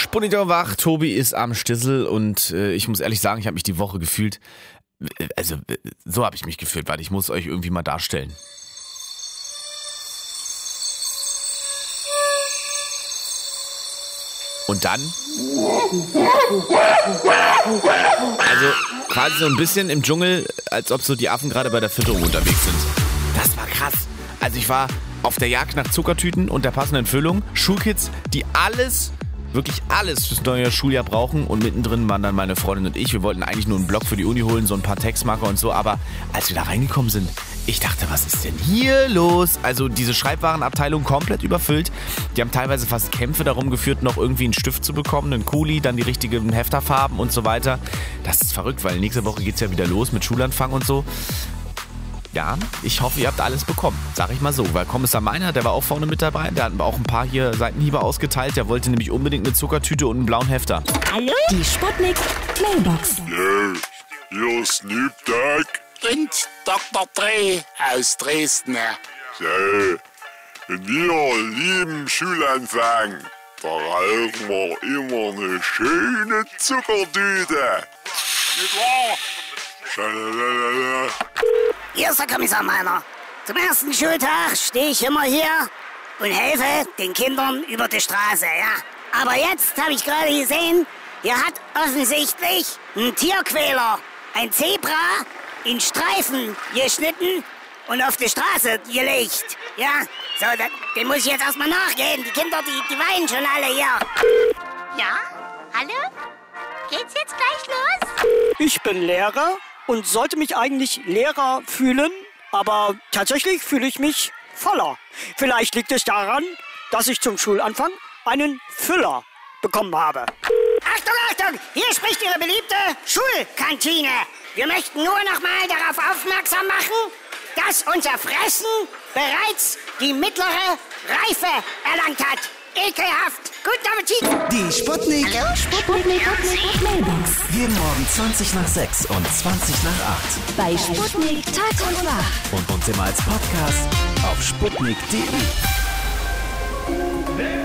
Spunitor wach, Tobi ist am Stissel und ich muss ehrlich sagen, ich habe mich die Woche gefühlt, also so habe ich mich gefühlt, weil ich muss euch irgendwie mal darstellen. Und dann? Also quasi so ein bisschen im Dschungel, als ob so die Affen gerade bei der Fütterung unterwegs sind. Das war krass. Also ich war auf der Jagd nach Zuckertüten und der passenden Füllung. Schulkids, die wirklich alles fürs neue Schuljahr brauchen. Und mittendrin waren dann meine Freundin und ich. Wir wollten eigentlich nur einen Block für die Uni holen, so ein paar Textmarker und so. Aber als wir da reingekommen sind, ich dachte, was ist denn hier los? Also diese Schreibwarenabteilung komplett überfüllt. Die haben teilweise fast Kämpfe darum geführt, noch irgendwie einen Stift zu bekommen, einen Kuli, dann die richtigen Hefterfarben und so weiter. Das ist verrückt, weil nächste Woche geht's ja wieder los mit Schulanfang und so. Ja, ich hoffe, ihr habt alles bekommen, sag ich mal so. Weil Kommissar Meiner, der war auch vorne mit dabei, der hat auch ein paar hier Seitenhiebe ausgeteilt. Der wollte nämlich unbedingt eine Zuckertüte und einen blauen Hefter. Hallo? Die Sputnik Mailbox. Yeah, hier ist Snoop Dogg und Dr. Dre aus Dresden. So, und wir lieben Schulanfang. Da rauchen wir immer eine schöne Zuckertüte. Nicht wahr? Schalalala. Hier ist der Kommissar Meiner. Zum ersten Schultag stehe ich immer hier und helfe den Kindern über die Straße, ja. Aber jetzt habe ich gerade gesehen, hier hat offensichtlich ein Tierquäler ein Zebra in Streifen geschnitten und auf die Straße gelegt. Ja, so, den muss ich jetzt erstmal nachgehen. Die Kinder, die weinen schon alle hier. Ja? Hallo? Geht's jetzt gleich los? Ich bin Lehrer und sollte mich eigentlich Lehrer fühlen, aber tatsächlich fühle ich mich voller. Vielleicht liegt es daran, dass ich zum Schulanfang einen Füller bekommen habe. Achtung, Achtung! Hier spricht Ihre beliebte Schulkantine. Wir möchten nur noch mal darauf aufmerksam machen, dass unser Fressen bereits die mittlere Reife erlangt hat. Ekelhaft. Guten Appetit. Die Sputnik. Hallo, Sputnik Mailbox. Jeden Morgen 20 nach 6 und 20 nach 8. Bei Sputnik Tag und Wach. Und uns immer als Podcast auf sputnik.de.